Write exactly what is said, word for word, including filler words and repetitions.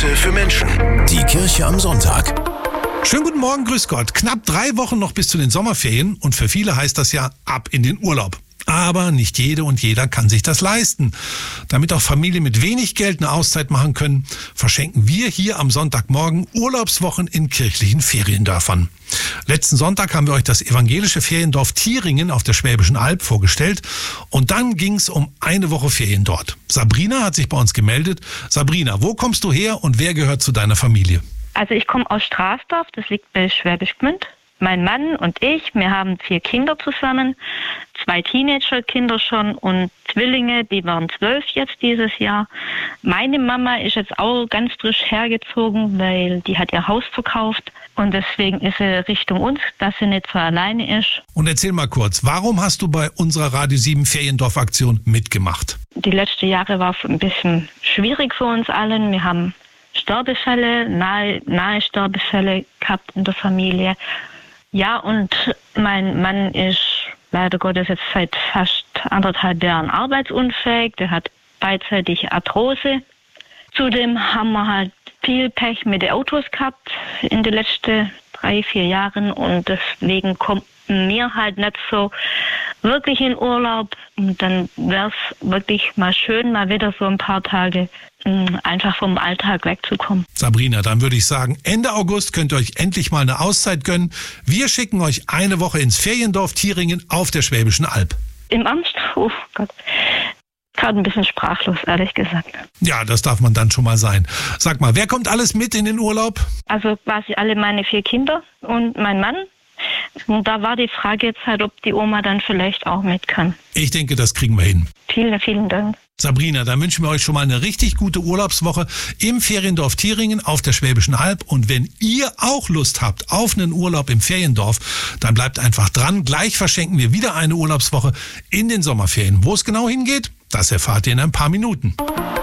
Messe für Menschen. Die Kirche am Sonntag. Schönen guten Morgen, grüß Gott. Knapp drei Wochen noch bis zu den Sommerferien und für viele heißt das ja ab in den Urlaub. Aber nicht jede und jeder kann sich das leisten. Damit auch Familien mit wenig Geld eine Auszeit machen können, verschenken wir hier am Sonntagmorgen Urlaubswochen in kirchlichen Feriendörfern. Letzten Sonntag haben wir euch das evangelische Feriendorf Thieringen auf der Schwäbischen Alb vorgestellt und dann ging es um eine Woche Ferien dort. Sabrina hat sich bei uns gemeldet. Sabrina, wo kommst du her und wer gehört zu deiner Familie? Also ich komme aus Straßdorf, das liegt bei Schwäbisch Gmünd. Mein Mann und ich, wir haben vier Kinder zusammen, zwei Teenagerkinder schon und Zwillinge, die waren zwölf jetzt dieses Jahr. Meine Mama ist jetzt auch ganz frisch hergezogen, weil die hat ihr Haus verkauft und deswegen ist sie Richtung uns, dass sie nicht so alleine ist. Und erzähl mal kurz, warum hast du bei unserer Radio sieben Feriendorf-Aktion mitgemacht? Die letzten Jahre war ein bisschen schwierig für uns allen. Wir haben Sterbefälle, nahe, nahe Sterbefälle gehabt in der Familie. Ja, und mein Mann ist leider Gottes jetzt seit fast anderthalb Jahren arbeitsunfähig. Der hat beidseitig Arthrose. Zudem haben wir halt viel Pech mit den Autos gehabt in den letzten drei, vier Jahren. Und deswegen kommt mir halt nicht so wirklich in Urlaub. Und dann wäre es wirklich mal schön, mal wieder so ein paar Tage einfach vom Alltag wegzukommen. Sabrina, dann würde ich sagen, Ende August könnt ihr euch endlich mal eine Auszeit gönnen. Wir schicken euch eine Woche ins Feriendorf Thieringen auf der Schwäbischen Alb. Im Ernst? Oh Gott. Gerade ein bisschen sprachlos, ehrlich gesagt. Ja, das darf man dann schon mal sein. Sag mal, wer kommt alles mit in den Urlaub? Also quasi alle meine vier Kinder und mein Mann. Und da war die Frage jetzt halt, ob die Oma dann vielleicht auch mit kann. Ich denke, das kriegen wir hin. Vielen, vielen Dank. Sabrina, dann wünschen wir euch schon mal eine richtig gute Urlaubswoche im Feriendorf Thieringen auf der Schwäbischen Alb. Und wenn ihr auch Lust habt auf einen Urlaub im Feriendorf, dann bleibt einfach dran. Gleich verschenken wir wieder eine Urlaubswoche in den Sommerferien. Wo es genau hingeht, das erfahrt ihr in ein paar Minuten.